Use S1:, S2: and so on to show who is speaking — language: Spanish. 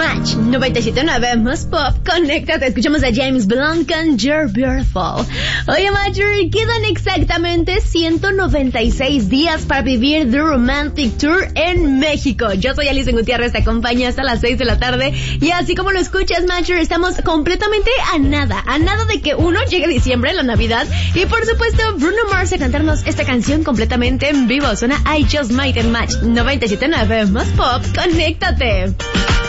S1: Match 97.9 Más Pop. Conéctate, escuchamos a James Blunt con You're Beautiful. Oye, Matcher, quedan exactamente 196 días para vivir The Romantic Tour en México. Yo soy Alicia Gutiérrez, te acompaño hasta las 6 de la tarde. Y así como lo escuchas, Matcher, estamos completamente a nada de que uno llegue diciembre, la Navidad. Y por supuesto, Bruno Mars a cantarnos esta canción completamente en vivo. Suena I Just Might and Match 97.9 Más Pop. Conéctate.